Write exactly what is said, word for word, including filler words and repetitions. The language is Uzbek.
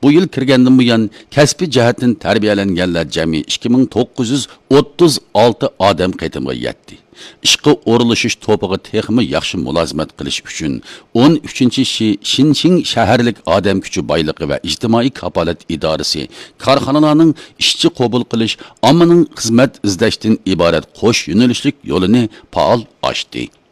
bu yil kirgandan buyon kasbiy jihatdan tarbiyalanganlar jami ikki ming to'qqiz yuz o'ttiz olti odam qaytimga yetdi. ishqa o'rilishish to'piga texmi yaxshi mulozimat qilish uchun o'n uchinchi Shinshin shaharlik odam kuchi boyligi va ijtimoiy kafolat idorasi korxonalarning ishchi qabul qilish, ommaning xizmat izlashdan iborat qo'sh yo'nalishlik yo'lini faol ochdi.